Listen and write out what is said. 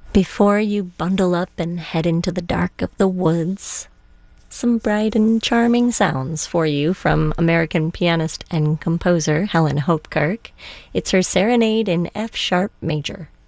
Before you bundle up and head into the dark of the woods, some bright and charming sounds for you from American pianist and composer Helen Hopkirk. It's her Serenade in F sharp major.